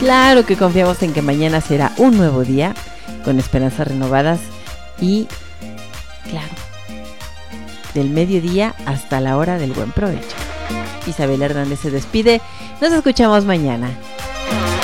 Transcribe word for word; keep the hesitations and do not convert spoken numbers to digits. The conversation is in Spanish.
Claro que confiamos en que mañana será un nuevo día, con esperanzas renovadas y, claro, del mediodía hasta la hora del buen provecho. Isabel Hernández se despide. Nos escuchamos mañana.